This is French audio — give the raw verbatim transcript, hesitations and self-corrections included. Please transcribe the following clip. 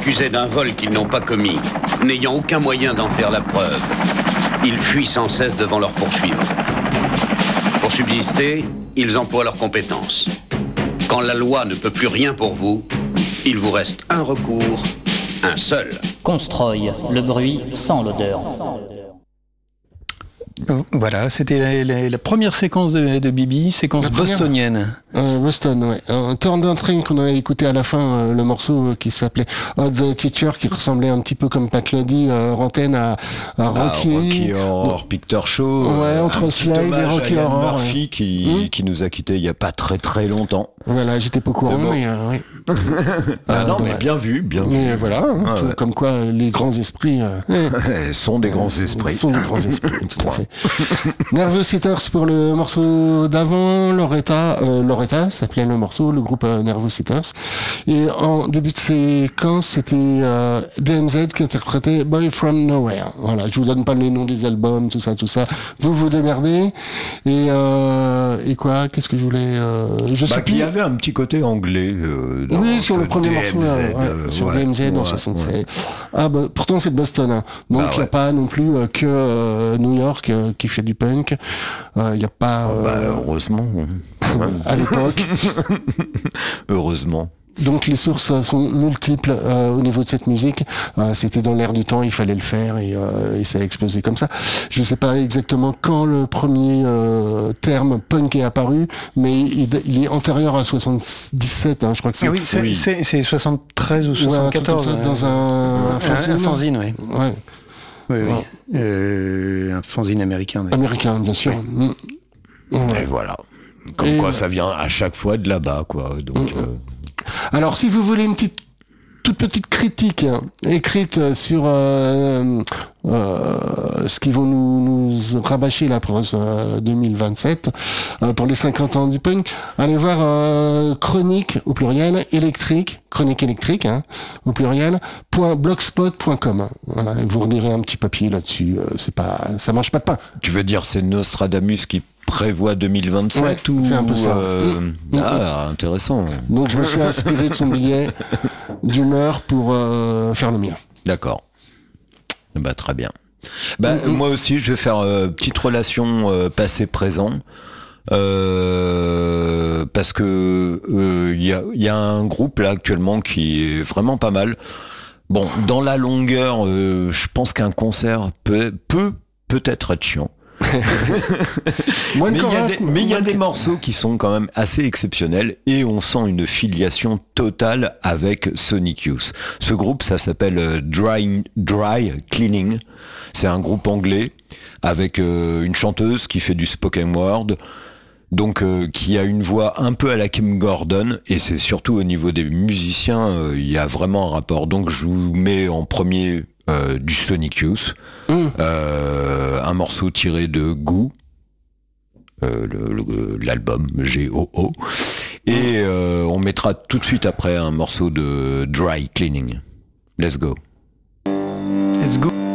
accusés d'un vol qu'ils n'ont pas commis, n'ayant aucun moyen d'en faire la preuve, ils fuient sans cesse devant leurs poursuivants. Pour subsister, ils emploient leurs compétences. Quand la loi ne peut plus rien pour vous, il vous reste un recours, un seul. Constroy, le bruit sans l'odeur. Voilà, c'était la, la, la première séquence de, de Bibi, séquence bostonienne. Euh, Boston, ouais. Un Turn Down Train qu'on avait écouté à la fin, euh, le morceau qui s'appelait Oh the Teacher, qui ressemblait un petit peu comme Pat l'a dit, euh, Rantaine à, à Rocky. Ah, Rocky Horror Picture Show. Ouais, entre Slide et Rocky Horror. Murphy ouais. qui, mmh. qui nous a quittés il y a pas très très longtemps. Voilà, j'étais pas au courant, bon. mais euh, oui. ah non, euh, mais ouais. bien vu, bien vu. Mais voilà, hein, ah, ouais. comme quoi les grands esprits euh, sont des grands esprits. Sont des grands esprits, tout à fait. Nervous Eaters pour le morceau d'avant, Loretta, euh, Loretta s'appelait le morceau, le groupe euh, Nervous Eaters. Et en début de séquence, c'était euh, D M Z qui interprétait Boy From Nowhere. Voilà, je vous donne pas les noms des albums, tout ça, tout ça. Vous vous démerdez. Et euh, et quoi, qu'est-ce que je voulais euh, Je bah, sais qu'il plus. y avait un petit côté anglais. Euh, dans oui, sur le premier D M Z, morceau, là, ouais, euh, sur ouais, D M Z ouais, en soixante-sept. Ouais. Ah bah pourtant c'est de Boston, hein. Donc il bah, n'y a ouais. pas non plus euh, que euh, New York euh, qui fait du punk. Il euh, n'y a pas. Euh, bah, heureusement. à l'époque. Heureusement. Donc les sources sont multiples euh, au niveau de cette musique. Euh, c'était dans l'air du temps, il fallait le faire et, euh, et ça a explosé comme ça. Je ne sais pas exactement quand le premier euh, terme punk est apparu, mais il, il est antérieur à soixante-dix-sept. Hein, je crois que c'est. Ah oui, c'est, oui. c'est, c'est soixante-treize ou soixante-quatorze. Ouais, un truc comme ça, dans un, un fanzine. Un fanzine, oui. Ouais. Oui, oui. Ouais. Euh, un fanzine américain. D'ailleurs. Américain, bien sûr. Oui. Mmh. Et voilà. Comme et quoi, ça vient à chaque fois de là-bas, quoi. Donc. Mmh. Euh... Alors, si vous voulez une petite, toute petite critique hein, écrite sur euh, euh, ce qu'ils vont nous, nous rabâcher là pour euh, deux mille vingt-sept, euh, pour les cinquante ans du punk, allez voir euh, chronique au pluriel électrique, chronique électrique hein, au pluriel point blogspot point com. Voilà, vous relirez un petit papier là-dessus. Euh, c'est pas, ça mange pas de pain. Tu veux dire c'est Nostradamus qui prévoit deux mille vingt-sept ouais, ou c'est un peu ça. Euh... Mmh. Ah, mmh. Intéressant. Donc je me suis inspiré de son billet d'humeur pour euh, faire le mien. D'accord. Bah très bien. Bah mmh. moi aussi je vais faire euh, petite relation euh, passé-présent. Euh, parce que il euh, y a, y a un groupe là actuellement qui est vraiment pas mal. Bon, dans la longueur, euh, je pense qu'un concert peut peut peut-être être chiant. mais il y a des, mais il y a des morceaux qui sont quand même assez exceptionnels et on sent une filiation totale avec Sonic Youth. Ce groupe, ça s'appelle Dry, Dry Cleaning. C'est un groupe anglais avec euh, une chanteuse qui fait du spoken word. Donc euh, qui a une voix un peu à la Kim Gordon et c'est surtout au niveau des musiciens il euh, y a vraiment un rapport. Donc je vous mets en premier euh, du Sonic Youth, mmh. euh, un morceau tiré de Goo, euh, le, le, l'album G O O, et euh, on mettra tout de suite après un morceau de Dry Cleaning. Let's go. Let's go.